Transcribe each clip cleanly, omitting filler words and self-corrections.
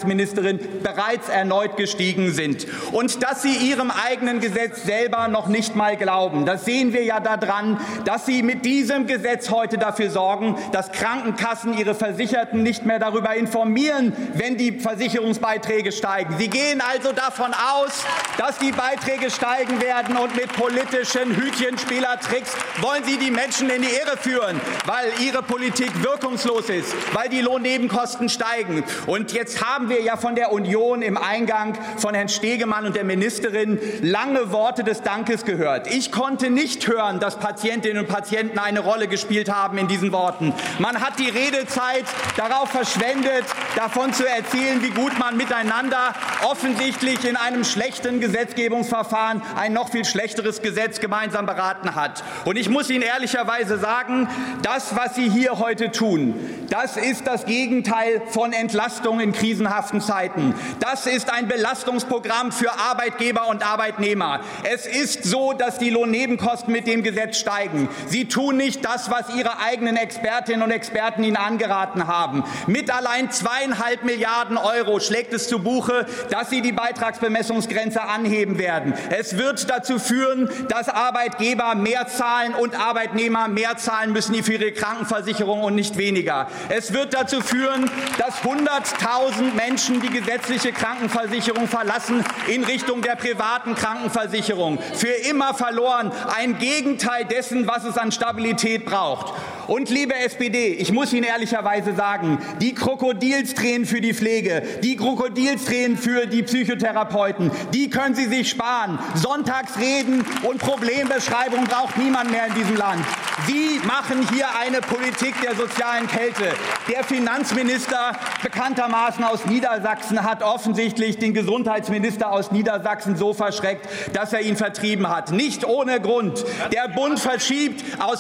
Gesundheitsministerin bereits erneut gestiegen sind. Und dass Sie Ihrem eigenen Gesetz selber noch nicht mal glauben, das sehen wir ja daran, dass Sie mit diesem Gesetz heute dafür sorgen, dass Krankenkassen ihre Versicherten nicht mehr darüber informieren, wenn die Versicherungsbeiträge steigen. Sie gehen also davon aus, dass die Beiträge steigen werden, und mit politischen Hütchenspielertricks wollen Sie die Menschen in die Irre führen, weil Ihre Politik wirkungslos ist, weil die Lohnnebenkosten steigen. Und jetzt haben wir ja von der Union im Eingang von Herrn Stegemann und der Ministerin lange Worte des Dankes gehört. Ich konnte nicht hören, dass Patientinnen und Patienten eine Rolle gespielt haben in diesen Worten. Man hat die Redezeit darauf verschwendet, davon zu erzählen, wie gut man miteinander offensichtlich in einem schlechten Gesetzgebungsverfahren ein noch viel schlechteres Gesetz gemeinsam beraten hat. Und ich muss Ihnen ehrlicherweise sagen, das, was Sie hier heute tun, das ist das Gegenteil von Entlastung in krisenhaften Zeiten. Das ist ein Belastungsprogramm für Arbeitgeber und Arbeitnehmer. Es ist so, dass die Lohnnebenkosten mit dem Gesetz steigen. Sie tun nicht das, was Ihre eigenen Expertinnen und Experten Ihnen angeraten haben. Mit allein 2,5 Milliarden € schlägt es zu Buche, dass Sie die Beitragsbemessungsgrenze anheben werden. Es wird dazu führen, dass Arbeitgeber mehr zahlen und Arbeitnehmer mehr zahlen müssen für ihre Krankenversicherung und nicht weniger. Es wird dazu führen, dass 100.000 Menschen die gesetzliche Krankenversicherung verlassen in Richtung der privaten Krankenversicherung. Für immer verloren. Ein Gegenteil dessen, was es an Stabilität braucht. Und liebe SPD, ich muss Ihnen ehrlicherweise sagen, die Krokodilstränen für die Pflege, die Krokodilstränen für die Psychotherapeuten, die können Sie sich sparen. Sonntagsreden und Problembeschreibung braucht niemand mehr in diesem Land. Sie machen hier eine Politik der sozialen Kälte. Der Finanzminister, bekanntermaßen aus Niedersachsen, hat offensichtlich den Gesundheitsminister aus Niedersachsen so verschreckt, dass er ihn vertrieben hat. Nicht ohne Grund. Der Bund verschiebt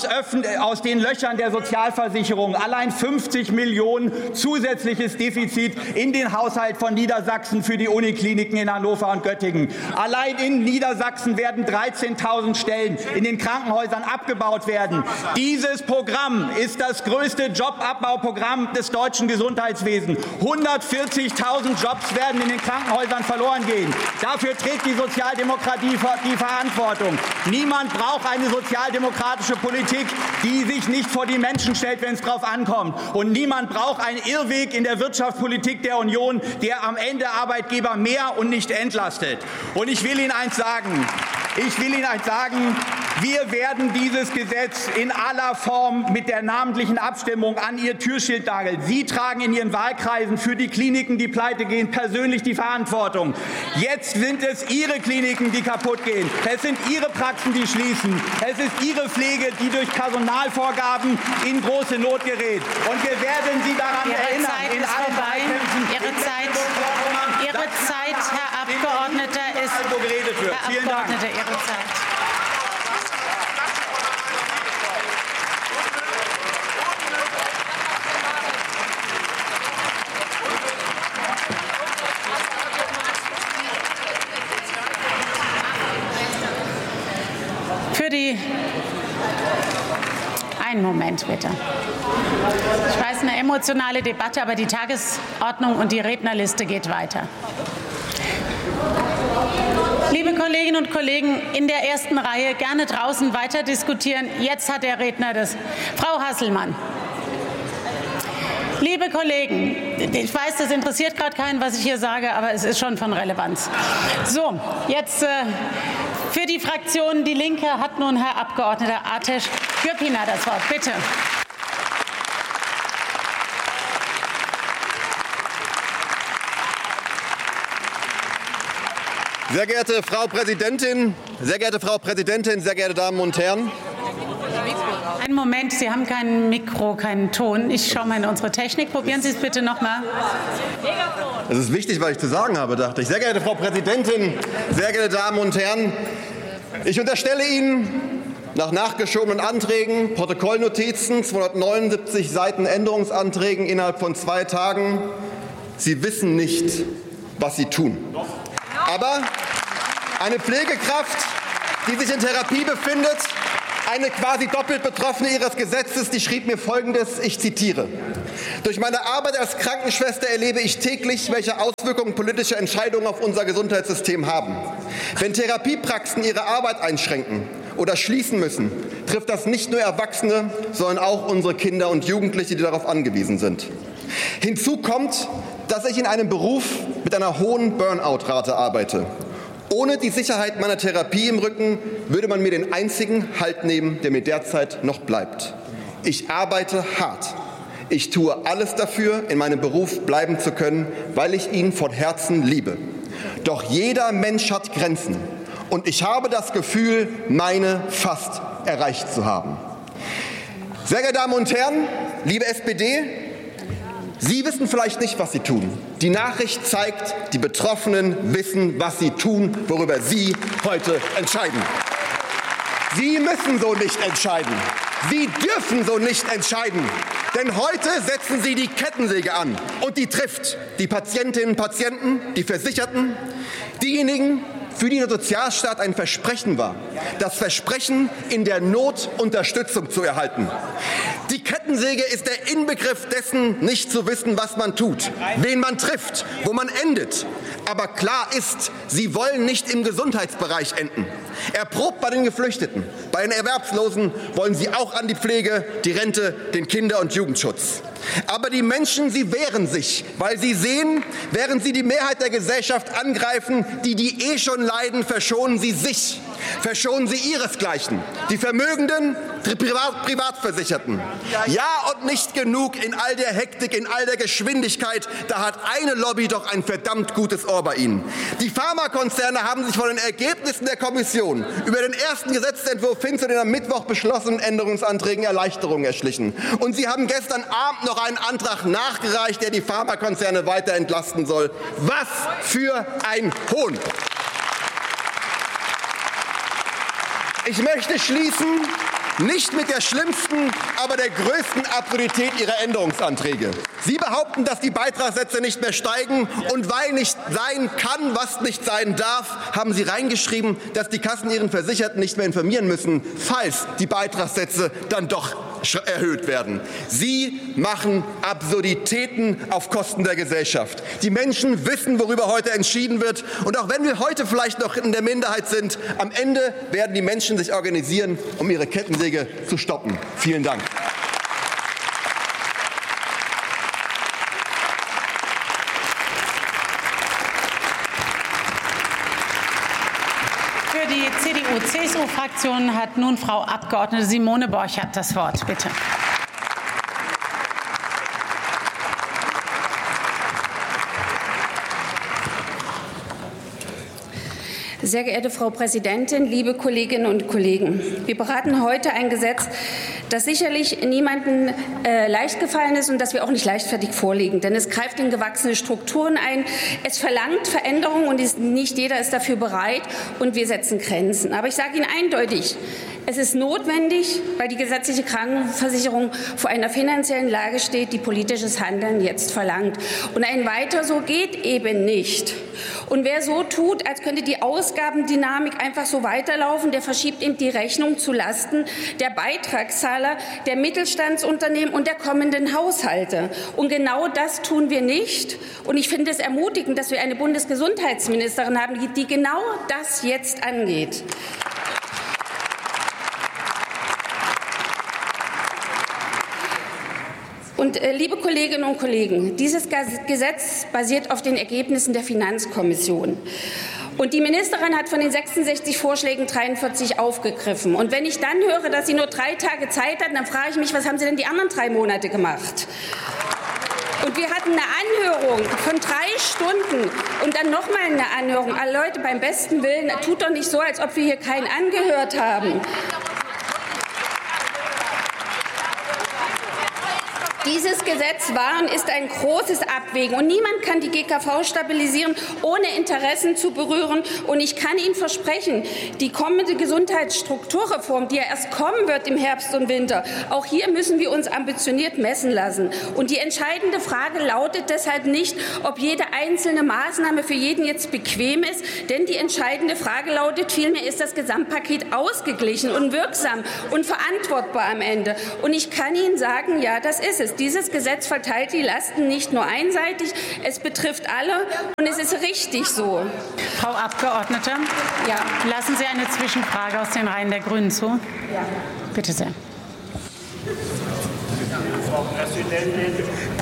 aus den Löchern der Sozialversicherung allein 50 Millionen zusätzliches Defizit in den Haushalt von Niedersachsen für die Unikliniken in Hannover und Göttingen. Allein in Niedersachsen werden 13.000 Stellen in den Krankenhäusern abgebaut werden. Dieses Programm ist das größte Jobabbauprogramm des deutschen Gesundheitswesens. 140.000 Jobs werden in den Krankenhäusern verloren gehen. Dafür trägt die Sozialdemokratie die Verantwortung. Niemand braucht eine sozialdemokratische Politik, die sich nicht vor die Menschen stellt, wenn es darauf ankommt. Und niemand braucht einen Irrweg in der Wirtschaftspolitik der Union, der am Ende Arbeitgeber mehr und nicht entlastet. Und ich will Ihnen eins sagen. Wir werden dieses Gesetz in aller Form mit der namentlichen Abstimmung an Ihr Türschild nageln. Sie tragen in Ihren Wahlkreisen für die Kliniken, die pleite gehen, persönlich die Verantwortung. Jetzt sind es Ihre Kliniken, die kaputt gehen. Es sind Ihre Praxen, die schließen. Es ist Ihre Pflege, die durch Personalvorgaben in große Not gerät. Und wir werden Sie daran erinnern. Ihre Zeit, Herr Abgeordneter, ist... Vielen Dank. Ihre Zeit. Einen Moment, bitte. Ich weiß, eine emotionale Debatte, aber die Tagesordnung und die Rednerliste geht weiter. Liebe Kolleginnen und Kollegen in der ersten Reihe, gerne draußen weiter diskutieren. Jetzt hat der Redner das. Frau Hasselmann. Liebe Kollegen, ich weiß, das interessiert gerade keinen, was ich hier sage, aber es ist schon von Relevanz. So, jetzt für die Fraktion Die Linke hat nun Herr Abgeordneter Ateş Gürpınar das Wort. Bitte. Sehr geehrte Frau Präsidentin, sehr geehrte Damen und Herren! Einen Moment, Sie haben kein Mikro, keinen Ton. Ich schaue mal in unsere Technik. Probieren Sie es bitte noch mal. Es ist wichtig, was ich zu sagen habe, dachte ich. Sehr geehrte Frau Präsidentin, sehr geehrte Damen und Herren! Ich unterstelle Ihnen nach nachgeschobenen Anträgen, Protokollnotizen, 279 Seiten Änderungsanträgen innerhalb von 2 Tagen, Sie wissen nicht, was Sie tun. Aber eine Pflegekraft, die sich in Therapie befindet, Eine quasi doppelt Betroffene Ihres Gesetzes, die schrieb mir Folgendes, ich zitiere: Durch meine Arbeit als Krankenschwester erlebe ich täglich, welche Auswirkungen politische Entscheidungen auf unser Gesundheitssystem haben. Wenn Therapiepraxen ihre Arbeit einschränken oder schließen müssen, trifft das nicht nur Erwachsene, sondern auch unsere Kinder und Jugendliche, die darauf angewiesen sind. Hinzu kommt, dass ich in einem Beruf mit einer hohen Burnout-Rate arbeite. Ohne die Sicherheit meiner Therapie im Rücken würde man mir den einzigen Halt nehmen, der mir derzeit noch bleibt. Ich arbeite hart. Ich tue alles dafür, in meinem Beruf bleiben zu können, weil ich ihn von Herzen liebe. Doch jeder Mensch hat Grenzen. Und ich habe das Gefühl, meine fast erreicht zu haben. Sehr geehrte Damen und Herren, liebe SPD, Sie wissen vielleicht nicht, was Sie tun. Die Nachricht zeigt, die Betroffenen wissen, was sie tun, worüber Sie heute entscheiden. Sie müssen so nicht entscheiden. Sie dürfen so nicht entscheiden. Denn heute setzen Sie die Kettensäge an. Und die trifft die Patientinnen und Patienten, die Versicherten, diejenigen, für die der Sozialstaat ein Versprechen war. Das Versprechen, in der Not Unterstützung zu erhalten. Die Kettensäge ist der Inbegriff dessen, nicht zu wissen, was man tut, wen man trifft, wo man endet. Aber klar ist, Sie wollen nicht im Gesundheitsbereich enden. Erprobt bei den Geflüchteten, bei den Erwerbslosen wollen Sie auch an die Pflege, die Rente, den Kinder- und Jugendschutz. Aber die Menschen, sie wehren sich, weil sie sehen, während sie die Mehrheit der Gesellschaft angreifen, die eh schon leiden, verschonen sie sich, verschonen sie ihresgleichen, die Vermögenden, die Privatversicherten. Ja, und nicht genug in all der Hektik, in all der Geschwindigkeit, da hat eine Lobby doch ein verdammt gutes Ohr bei Ihnen. Die Pharmakonzerne haben sich von den Ergebnissen der Kommission über den ersten Gesetzentwurf hin zu den am Mittwoch beschlossenen Änderungsanträgen Erleichterungen erschlichen. Und sie haben gestern Abend noch einen Antrag nachgereicht, der die Pharmakonzerne weiter entlasten soll. Was für ein Hohn! Ich möchte schließen, nicht mit der schlimmsten, aber der größten Absurdität Ihrer Änderungsanträge. Sie behaupten, dass die Beitragssätze nicht mehr steigen, und weil nicht sein kann, was nicht sein darf, haben Sie reingeschrieben, dass die Kassen ihren Versicherten nicht mehr informieren müssen, falls die Beitragssätze dann doch erhöht werden. Sie machen Absurditäten auf Kosten der Gesellschaft. Die Menschen wissen, worüber heute entschieden wird. Und auch wenn wir heute vielleicht noch in der Minderheit sind, am Ende werden die Menschen sich organisieren, um ihre Kettensäge zu stoppen. Vielen Dank. Für die CDU-CSU-Fraktion hat nun Frau Abgeordnete Simone Borchardt das Wort. Bitte. Sehr geehrte Frau Präsidentin, liebe Kolleginnen und Kollegen! Wir beraten heute ein Gesetz, das sicherlich niemandem leicht gefallen ist und das wir auch nicht leichtfertig vorlegen. Denn es greift in gewachsene Strukturen ein, es verlangt Veränderungen und nicht jeder ist dafür bereit, und wir setzen Grenzen. Aber ich sage Ihnen eindeutig, es ist notwendig, weil die gesetzliche Krankenversicherung vor einer finanziellen Lage steht, die politisches Handeln jetzt verlangt. Und ein Weiter so geht eben nicht. Und wer so tut, als könnte die Ausgabendynamik einfach so weiterlaufen, der verschiebt eben die Rechnung zu Lasten der Beitragszahler, der Mittelstandsunternehmen und der kommenden Haushalte. Und genau das tun wir nicht. Und ich finde es ermutigend, dass wir eine Bundesgesundheitsministerin haben, die genau das jetzt angeht. Und liebe Kolleginnen und Kollegen, dieses Gesetz basiert auf den Ergebnissen der Finanzkommission. Und die Ministerin hat von den 66 Vorschlägen 43 aufgegriffen. Und wenn ich dann höre, dass sie nur 3 Tage Zeit hat, dann frage ich mich, was haben Sie denn die anderen 3 Monate gemacht? Und wir hatten eine Anhörung von 3 Stunden und dann noch mal eine Anhörung. Alle Leute, beim besten Willen, tut doch nicht so, als ob wir hier keinen angehört haben. Dieses Gesetz war und ist ein großes Abwägen. Und niemand kann die GKV stabilisieren, ohne Interessen zu berühren. Und ich kann Ihnen versprechen, die kommende Gesundheitsstrukturreform, die ja erst kommen wird im Herbst und Winter, auch hier müssen wir uns ambitioniert messen lassen. Und die entscheidende Frage lautet deshalb nicht, ob jede einzelne Maßnahme für jeden jetzt bequem ist. Denn die entscheidende Frage lautet vielmehr, ist das Gesamtpaket ausgeglichen und wirksam und verantwortbar am Ende? Und ich kann Ihnen sagen, ja, das ist es. Dieses Gesetz verteilt die Lasten nicht nur einseitig, es betrifft alle und es ist richtig so. Frau Abgeordnete, ja. Lassen Sie eine Zwischenfrage aus den Reihen der Grünen zu. Ja. Bitte sehr. Frau Präsidentin.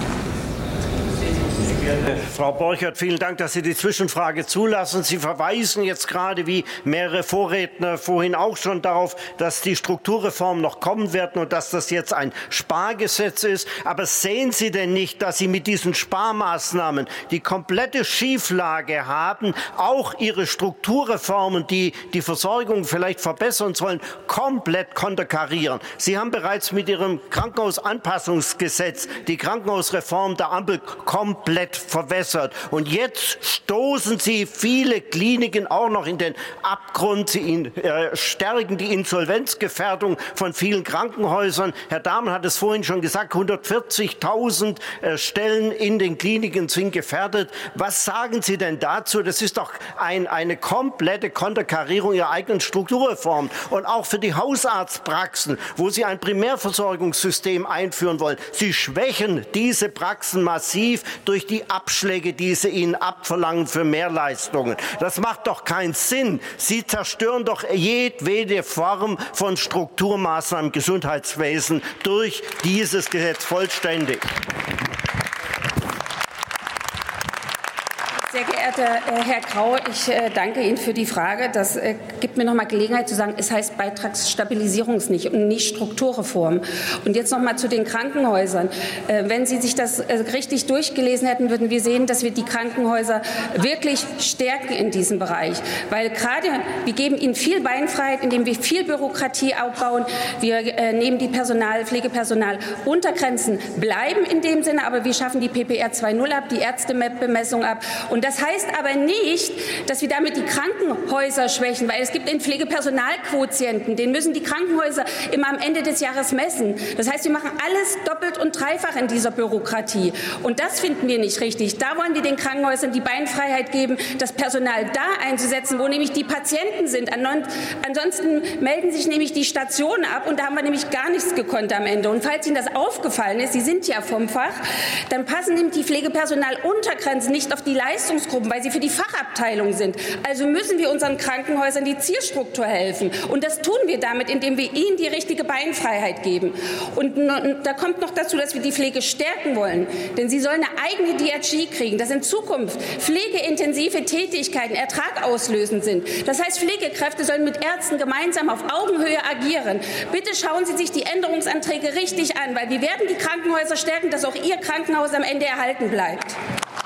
Frau Borchert, vielen Dank, dass Sie die Zwischenfrage zulassen. Sie verweisen jetzt gerade, wie mehrere Vorredner vorhin auch schon, darauf, dass die Strukturreformen noch kommen werden und dass das jetzt ein Spargesetz ist. Aber sehen Sie denn nicht, dass Sie mit diesen Sparmaßnahmen die komplette Schieflage haben, auch Ihre Strukturreformen, die die Versorgung vielleicht verbessern sollen, komplett konterkarieren? Sie haben bereits mit Ihrem Krankenhausanpassungsgesetz die Krankenhausreform der Ampel komplett verwässert. Und jetzt stoßen Sie viele Kliniken auch noch in den Abgrund. Sie stärken die Insolvenzgefährdung von vielen Krankenhäusern. Herr Dahmen hat es vorhin schon gesagt, 140.000 Stellen in den Kliniken sind gefährdet. Was sagen Sie denn dazu? Das ist doch eine komplette Konterkarierung Ihrer eigenen Strukturreform. Und auch für die Hausarztpraxen, wo Sie ein Primärversorgungssystem einführen wollen. Sie schwächen diese Praxen massiv durch die Abschläge, die sie ihnen abverlangen für Mehrleistungen. Das macht doch keinen Sinn. Sie zerstören doch jedwede Form von Strukturmaßnahmen im Gesundheitswesen durch dieses Gesetz vollständig. Sehr geehrter Herr Grau, ich danke Ihnen für die Frage. Das gibt mir noch mal Gelegenheit zu sagen, es heißt Beitragsstabilisierung und nicht Strukturreform. Und jetzt noch mal zu den Krankenhäusern. Wenn Sie sich das richtig durchgelesen hätten, würden wir sehen, dass wir die Krankenhäuser wirklich stärken in diesem Bereich. Weil gerade wir geben ihnen viel Beinfreiheit, indem wir viel Bürokratie aufbauen. Wir nehmen die Pflegepersonal Untergrenzen, bleiben in dem Sinne, aber wir schaffen die PPR 2.0 ab, die Ärzte-Bemessung ab. Und das heißt aber nicht, dass wir damit die Krankenhäuser schwächen, weil es gibt den Pflegepersonalquotienten, den müssen die Krankenhäuser immer am Ende des Jahres messen. Das heißt, wir machen alles doppelt und dreifach in dieser Bürokratie. Und das finden wir nicht richtig. Da wollen wir den Krankenhäusern die Beinfreiheit geben, das Personal da einzusetzen, wo nämlich die Patienten sind. Ansonsten melden sich nämlich die Stationen ab und da haben wir nämlich gar nichts gekonnt am Ende. Und falls Ihnen das aufgefallen ist, Sie sind ja vom Fach, dann passen nämlich die Pflegepersonaluntergrenzen nicht auf die Leistungsgruppen, weil sie für die Fachabteilung sind. Also müssen wir unseren Krankenhäusern die Zielstruktur helfen. Und das tun wir damit, indem wir ihnen die richtige Beinfreiheit geben. Und da kommt noch dazu, dass wir die Pflege stärken wollen. Denn sie sollen eine eigene DRG kriegen, dass in Zukunft pflegeintensive Tätigkeiten ertragauslösend sind. Das heißt, Pflegekräfte sollen mit Ärzten gemeinsam auf Augenhöhe agieren. Bitte schauen Sie sich die Änderungsanträge richtig an, weil wir werden die Krankenhäuser stärken, dass auch Ihr Krankenhaus am Ende erhalten bleibt.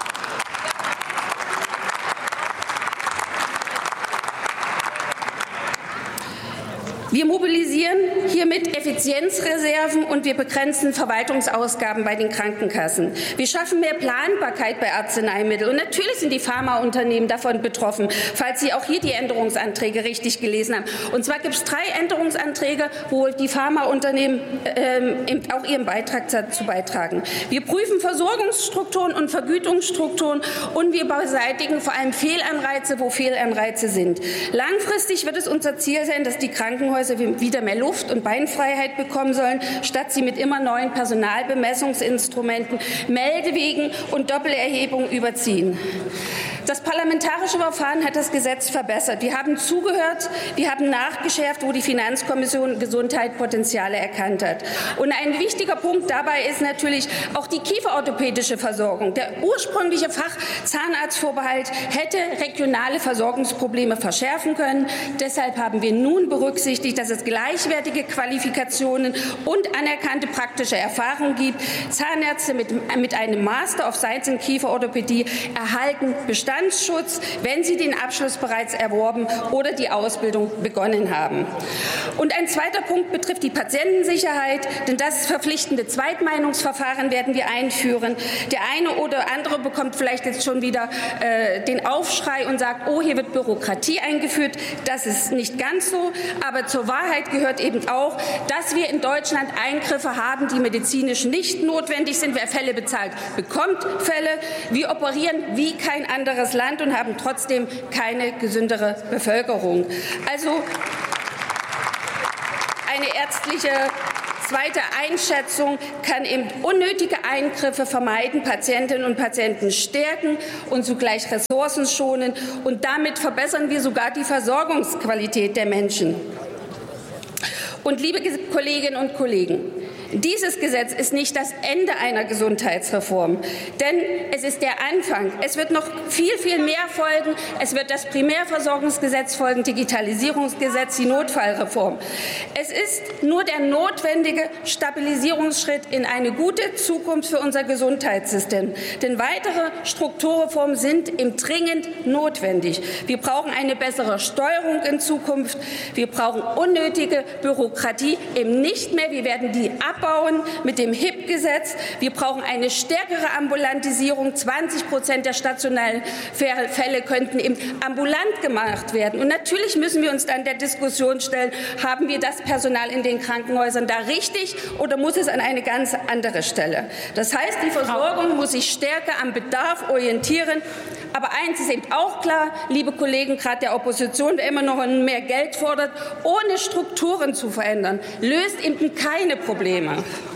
Wir mobilisieren hiermit Effizienzreserven und wir begrenzen Verwaltungsausgaben bei den Krankenkassen. Wir schaffen mehr Planbarkeit bei Arzneimitteln. Und natürlich sind die Pharmaunternehmen davon betroffen, falls Sie auch hier die Änderungsanträge richtig gelesen haben. Und zwar gibt es 3 Änderungsanträge, wo die Pharmaunternehmen auch ihren Beitrag dazu beitragen. Wir prüfen Versorgungsstrukturen und Vergütungsstrukturen und wir beseitigen vor allem Fehlanreize, wo Fehlanreize sind. Langfristig wird es unser Ziel sein, dass die Krankenhäuser wieder mehr Luft und Beinfreiheit bekommen sollen, statt sie mit immer neuen Personalbemessungsinstrumenten, Meldewegen und Doppelerhebungen überziehen. Das parlamentarische Verfahren hat das Gesetz verbessert. Wir haben zugehört, wir haben nachgeschärft, wo die Finanzkommission Gesundheit Potenziale erkannt hat. Und ein wichtiger Punkt dabei ist natürlich auch die kieferorthopädische Versorgung. Der ursprüngliche Fachzahnarztvorbehalt hätte regionale Versorgungsprobleme verschärfen können. Deshalb haben wir nun berücksichtigt, dass es gleichwertige Qualifikationen und anerkannte praktische Erfahrung gibt. Zahnärzte mit einem Master of Science in Kieferorthopädie erhalten Bestand Bestandsschutz, wenn sie den Abschluss bereits erworben oder die Ausbildung begonnen haben. Und ein zweiter Punkt betrifft die Patientensicherheit, denn das verpflichtende Zweitmeinungsverfahren werden wir einführen. Der eine oder andere bekommt vielleicht jetzt schon wieder den Aufschrei und sagt, oh, hier wird Bürokratie eingeführt. Das ist nicht ganz so, aber zur Wahrheit gehört eben auch, dass wir in Deutschland Eingriffe haben, die medizinisch nicht notwendig sind. Wer Fälle bezahlt, bekommt Fälle. Wir operieren wie kein anderes Land und haben trotzdem keine gesündere Bevölkerung. Also eine ärztliche zweite Einschätzung kann eben unnötige Eingriffe vermeiden, Patientinnen und Patienten stärken und zugleich Ressourcen schonen. Und damit verbessern wir sogar die Versorgungsqualität der Menschen. Und liebe Kolleginnen und Kollegen, dieses Gesetz ist nicht das Ende einer Gesundheitsreform, denn es ist der Anfang. Es wird noch viel, viel mehr folgen. Es wird das Primärversorgungsgesetz folgen, Digitalisierungsgesetz, die Notfallreform. Es ist nur der notwendige Stabilisierungsschritt in eine gute Zukunft für unser Gesundheitssystem. Denn weitere Strukturreformen sind dringend notwendig. Wir brauchen eine bessere Steuerung in Zukunft. Wir brauchen unnötige Bürokratie eben nicht mehr. Wir werden die abbauen mit dem HIP-Gesetz. Wir brauchen eine stärkere Ambulantisierung. 20% der stationären Fälle könnten eben ambulant gemacht werden. Und natürlich müssen wir uns dann der Diskussion stellen, haben wir das Personal in den Krankenhäusern da richtig oder muss es an eine ganz andere Stelle? Das heißt, die Versorgung muss sich stärker am Bedarf orientieren. Aber eins ist eben auch klar, liebe Kollegen, gerade der Opposition, wer immer noch mehr Geld fordert, ohne Strukturen zu verändern, löst eben keine Probleme.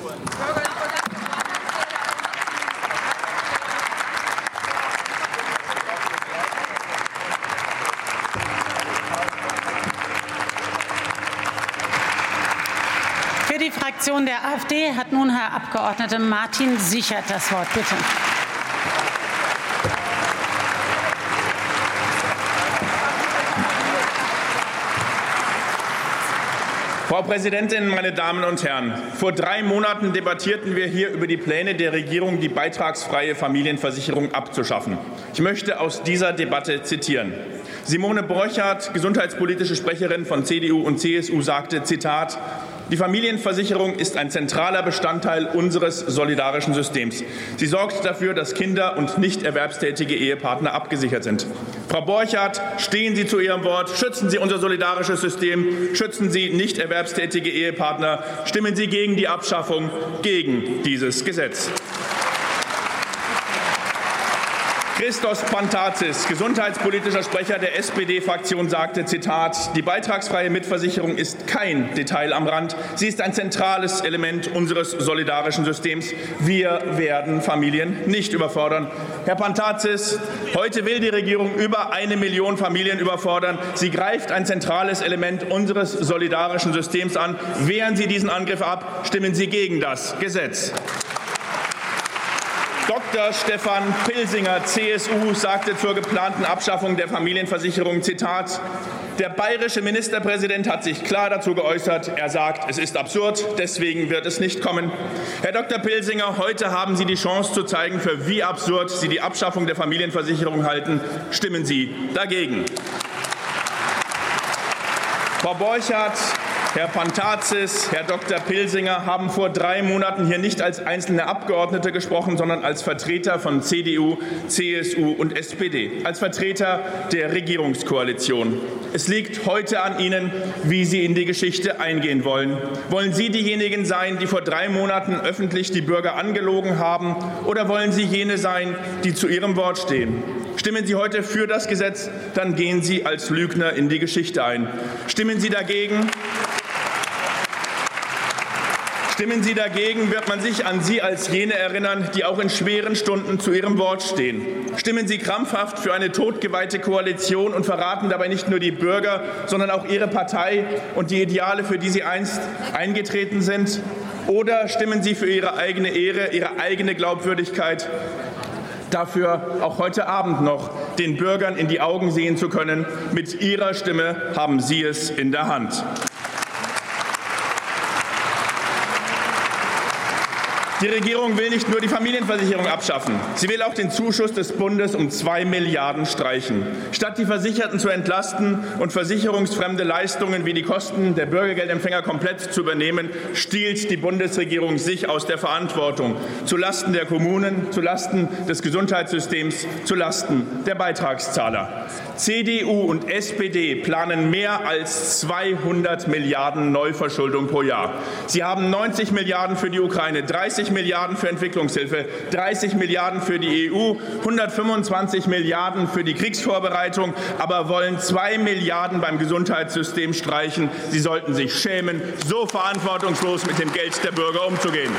Für die Fraktion der AfD hat nun Herr Abgeordneter Martin Sichert das Wort. Bitte. Frau Präsidentin, meine Damen und Herren! Vor 3 Monaten debattierten wir hier über die Pläne der Regierung, die beitragsfreie Familienversicherung abzuschaffen. Ich möchte aus dieser Debatte zitieren. Simone Borchardt, gesundheitspolitische Sprecherin von CDU und CSU, sagte, Zitat, die Familienversicherung ist ein zentraler Bestandteil unseres solidarischen Systems. Sie sorgt dafür, dass Kinder und nicht erwerbstätige Ehepartner abgesichert sind. Frau Borchardt, stehen Sie zu Ihrem Wort, schützen Sie unser solidarisches System, schützen Sie nicht erwerbstätige Ehepartner, stimmen Sie gegen die Abschaffung, gegen dieses Gesetz. Christos Pantazis, gesundheitspolitischer Sprecher der SPD-Fraktion, sagte, Zitat, die beitragsfreie Mitversicherung ist kein Detail am Rand. Sie ist ein zentrales Element unseres solidarischen Systems. Wir werden Familien nicht überfordern. Herr Pantazis, heute will die Regierung über 1 Million Familien überfordern. Sie greift ein zentrales Element unseres solidarischen Systems an. Wehren Sie diesen Angriff ab, stimmen Sie gegen das Gesetz. Dr. Stefan Pilsinger, CSU, sagte zur geplanten Abschaffung der Familienversicherung, Zitat, der bayerische Ministerpräsident hat sich klar dazu geäußert. Er sagt, es ist absurd, deswegen wird es nicht kommen. Herr Dr. Pilsinger, heute haben Sie die Chance zu zeigen, für wie absurd Sie die Abschaffung der Familienversicherung halten. Stimmen Sie dagegen. Frau Borchardt, Herr Pantazis, Herr Dr. Pilsinger haben vor 3 Monaten hier nicht als einzelne Abgeordnete gesprochen, sondern als Vertreter von CDU, CSU und SPD, als Vertreter der Regierungskoalition. Es liegt heute an Ihnen, wie Sie in die Geschichte eingehen wollen. Wollen Sie diejenigen sein, die vor 3 Monaten öffentlich die Bürger angelogen haben, oder wollen Sie jene sein, die zu ihrem Wort stehen? Stimmen Sie heute für das Gesetz, dann gehen Sie als Lügner in die Geschichte ein. Stimmen Sie dagegen, wird man sich an Sie als jene erinnern, die auch in schweren Stunden zu ihrem Wort stehen. Stimmen Sie krampfhaft für eine totgeweihte Koalition und verraten dabei nicht nur die Bürger, sondern auch Ihre Partei und die Ideale, für die Sie einst eingetreten sind? Oder stimmen Sie für Ihre eigene Ehre, Ihre eigene Glaubwürdigkeit, dafür auch heute Abend noch den Bürgern in die Augen sehen zu können? Mit Ihrer Stimme haben Sie es in der Hand. Die Regierung will nicht nur die Familienversicherung abschaffen. Sie will auch den Zuschuss des Bundes um 2 Milliarden streichen. Statt die Versicherten zu entlasten und versicherungsfremde Leistungen wie die Kosten der Bürgergeldempfänger komplett zu übernehmen, stiehlt die Bundesregierung sich aus der Verantwortung zulasten der Kommunen, zulasten des Gesundheitssystems, zulasten der Beitragszahler. CDU und SPD planen mehr als 200 Milliarden Neuverschuldung pro Jahr. Sie haben 90 Milliarden für die Ukraine, 30 Milliarden für Entwicklungshilfe, 30 Milliarden für die EU, 125 Milliarden für die Kriegsvorbereitung, aber wollen 2 Milliarden beim Gesundheitssystem streichen. Sie sollten sich schämen, so verantwortungslos mit dem Geld der Bürger umzugehen.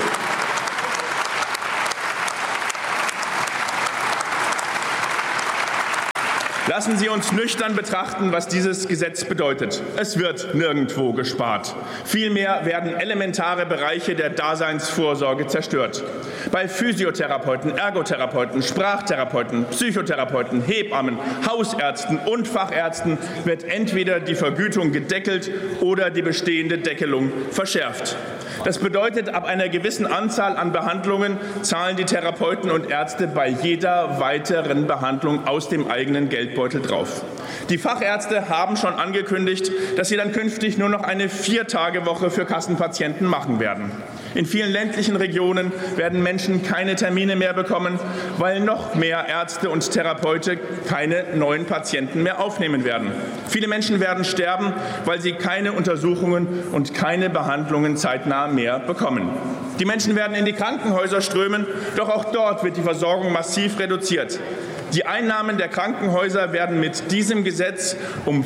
Lassen Sie uns nüchtern betrachten, was dieses Gesetz bedeutet. Es wird nirgendwo gespart. Vielmehr werden elementare Bereiche der Daseinsvorsorge zerstört. Bei Physiotherapeuten, Ergotherapeuten, Sprachtherapeuten, Psychotherapeuten, Hebammen, Hausärzten und Fachärzten wird entweder die Vergütung gedeckelt oder die bestehende Deckelung verschärft. Das bedeutet, ab einer gewissen Anzahl an Behandlungen zahlen die Therapeuten und Ärzte bei jeder weiteren Behandlung aus dem eigenen Geldbeutel drauf. Die Fachärzte haben schon angekündigt, dass sie dann künftig nur noch eine 4-Tage-Woche für Kassenpatienten machen werden. In vielen ländlichen Regionen werden Menschen keine Termine mehr bekommen, weil noch mehr Ärzte und Therapeuten keine neuen Patienten mehr aufnehmen werden. Viele Menschen werden sterben, weil sie keine Untersuchungen und keine Behandlungen zeitnah mehr bekommen. Die Menschen werden in die Krankenhäuser strömen, doch auch dort wird die Versorgung massiv reduziert. Die Einnahmen der Krankenhäuser werden mit diesem Gesetz um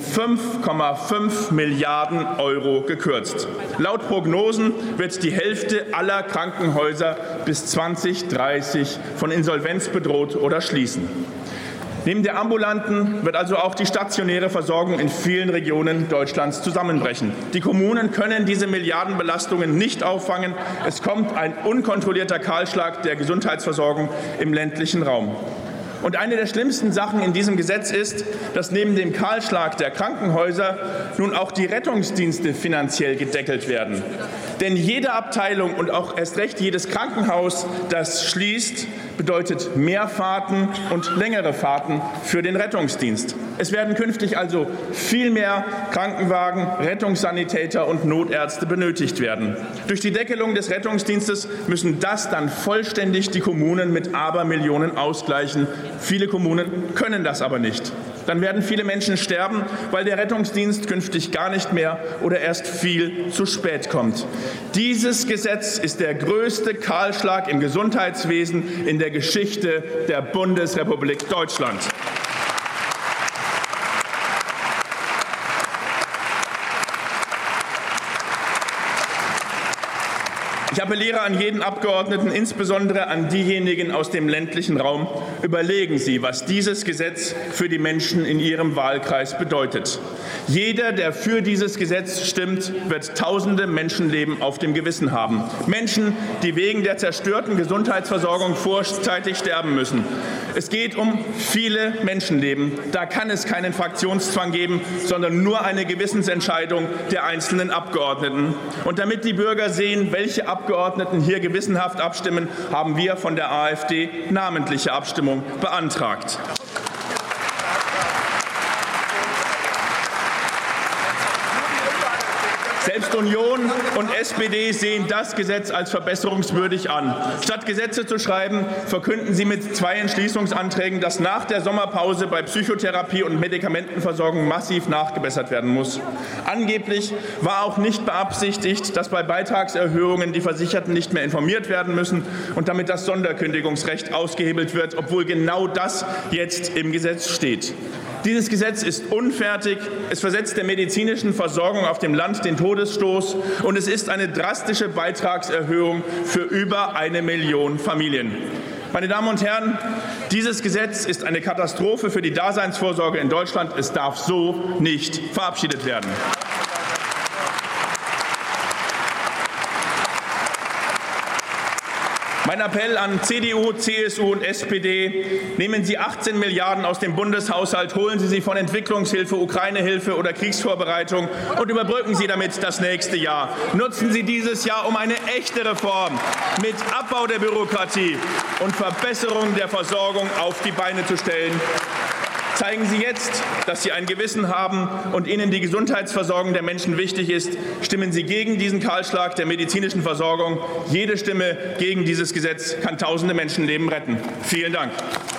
5,5 Milliarden € gekürzt. Laut Prognosen wird die Hälfte aller Krankenhäuser bis 2030 von Insolvenz bedroht oder schließen. Neben der ambulanten wird also auch die stationäre Versorgung in vielen Regionen Deutschlands zusammenbrechen. Die Kommunen können diese Milliardenbelastungen nicht auffangen. Es kommt ein unkontrollierter Kahlschlag der Gesundheitsversorgung im ländlichen Raum. Und eine der schlimmsten Sachen in diesem Gesetz ist, dass neben dem Kahlschlag der Krankenhäuser nun auch die Rettungsdienste finanziell gedeckelt werden. Denn jede Abteilung und auch erst recht jedes Krankenhaus, das schließt, bedeutet mehr Fahrten und längere Fahrten für den Rettungsdienst. Es werden künftig also viel mehr Krankenwagen, Rettungssanitäter und Notärzte benötigt werden. Durch die Deckelung des Rettungsdienstes müssen das dann vollständig die Kommunen mit Abermillionen ausgleichen. Viele Kommunen können das aber nicht. Dann werden viele Menschen sterben, weil der Rettungsdienst künftig gar nicht mehr oder erst viel zu spät kommt. Dieses Gesetz ist der größte Kahlschlag im Gesundheitswesen in der Geschichte der Bundesrepublik Deutschland. Ich appelliere an jeden Abgeordneten, insbesondere an diejenigen aus dem ländlichen Raum. Überlegen Sie, was dieses Gesetz für die Menschen in Ihrem Wahlkreis bedeutet. Jeder, der für dieses Gesetz stimmt, wird tausende Menschenleben auf dem Gewissen haben. Menschen, die wegen der zerstörten Gesundheitsversorgung vorzeitig sterben müssen. Es geht um viele Menschenleben. Da kann es keinen Fraktionszwang geben, sondern nur eine Gewissensentscheidung der einzelnen Abgeordneten. Und damit die Bürger sehen, welche Abgeordneten hier gewissenhaft abstimmen, haben wir von der AfD namentliche Abstimmung beantragt. Selbst Union und SPD sehen das Gesetz als verbesserungswürdig an. Statt Gesetze zu schreiben, verkünden sie mit 2 Entschließungsanträgen, dass nach der Sommerpause bei Psychotherapie und Medikamentenversorgung massiv nachgebessert werden muss. Angeblich war auch nicht beabsichtigt, dass bei Beitragserhöhungen die Versicherten nicht mehr informiert werden müssen und damit das Sonderkündigungsrecht ausgehebelt wird, obwohl genau das jetzt im Gesetz steht. Dieses Gesetz ist unfertig, es versetzt der medizinischen Versorgung auf dem Land den Todesstoß und es ist eine drastische Beitragserhöhung für über 1 Million Familien. Meine Damen und Herren, dieses Gesetz ist eine Katastrophe für die Daseinsvorsorge in Deutschland. Es darf so nicht verabschiedet werden. Mein Appell an CDU, CSU und SPD, nehmen Sie 18 Milliarden aus dem Bundeshaushalt, holen Sie sie von Entwicklungshilfe, Ukraine-Hilfe oder Kriegsvorbereitung und überbrücken Sie damit das nächste Jahr. Nutzen Sie dieses Jahr, um eine echte Reform mit Abbau der Bürokratie und Verbesserung der Versorgung auf die Beine zu stellen. Zeigen Sie jetzt, dass Sie ein Gewissen haben und Ihnen die Gesundheitsversorgung der Menschen wichtig ist. Stimmen Sie gegen diesen Kahlschlag der medizinischen Versorgung. Jede Stimme gegen dieses Gesetz kann tausende Menschenleben retten. Vielen Dank.